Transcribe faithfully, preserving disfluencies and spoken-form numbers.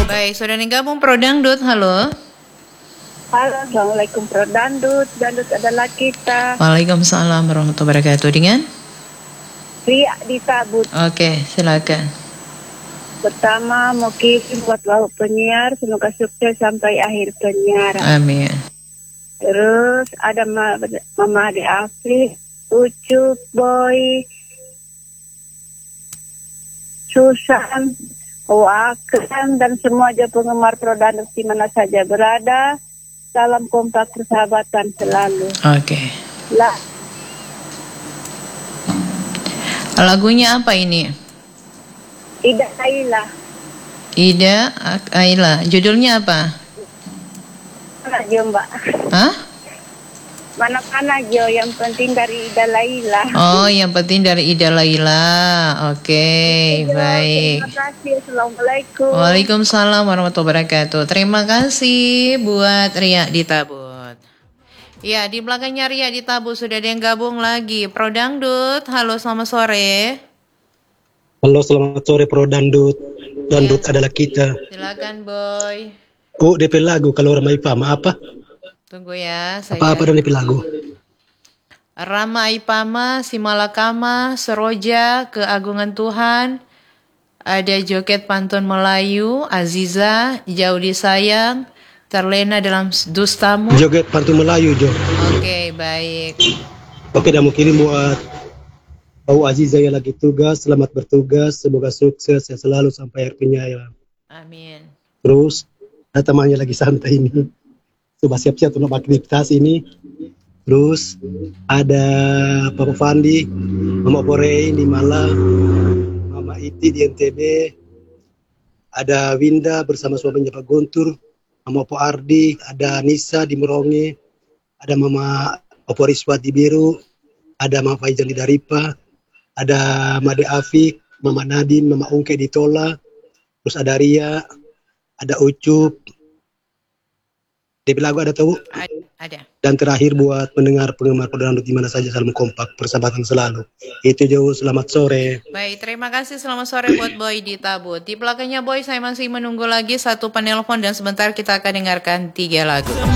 Baik, sudah gabung Pro Dangdut, halo. Halo, Assalamualaikum Pro Dangdut. Dangdut adalah kita. Waalaikumsalam warahmatullahi wabarakatuh. Dengan? Ria di Tabut. Oke, silakan. Pertama, mau kirim buat Bapak penyiar, semoga sukses sampai akhir penyiaran. Amin. Terus ada Mama Ade Afif, Ucup, Boy, Susan, Wakam, dan semua aja penggemar Pro Dangdut di mana saja berada. Salam kompak persahabatan selalu. Oke. Lah. Lagunya apa ini? Ida Aila. Ida Aila. Judulnya apa? Mana Jo, Mbak? Hah? Mana-mana Jo, yang penting dari Ida Laila. Oh, yang penting dari Ida Laila. Oke, okay, baik. Terima kasih. Assalamualaikum. Waalaikumsalam warahmatullahi wabarakatuh. Terima kasih buat Ria di Tabut. Ya, di belakangnya Ria di Tabut sudah ada yang gabung lagi. Pro Dangdut, halo selamat sore. Halo, selamat sore Pro Dangdut. Dangdut ya. Adalah kita. Silakan Boy. Oh, D P lagu kalau Rama Ipama apa? Tunggu ya. Saya apa-apa dan D P lagu? Rama Ipama, Simalakama, Seroja, Keagungan Tuhan. Ada joget pantun Melayu, Aziza, Jauh Disayang, Terlena dalam Dustamu. Joget pantun Melayu, Jo. Oke, baik. Oke, dah mau kirim buat Bau Aziza yang lagi tugas, selamat bertugas, semoga sukses ya selalu sampai akhir penyiaran. Amin. Terus, ada temannya lagi santai ini. Coba siap-siap untuk aktivitas ini. Terus ada Papa Fandi, Mama Borei di Malang, Mama Iti di N T B, ada Winda bersama suaminya Pak Guntur, Mama Opo Ardi, ada Nisa di Merongi, ada Mama Opo Riswa di Biru, ada Mama Faizal di Daripa, ada Made Afik, Mama Nadine, Mama Ungke di Tola, terus ada Ria, ada Ucup. D P lagu ada tahu? Ada. Dan terakhir buat pendengar penggemar Pro Dangdut di mana saja, salam kompak, persahabatan selalu. Itu jauh, selamat sore. Baik, terima kasih, selamat sore buat Boy di Tabut. Di belakangnya Boy saya masih menunggu lagi satu penelpon dan sebentar kita akan dengarkan tiga lagu.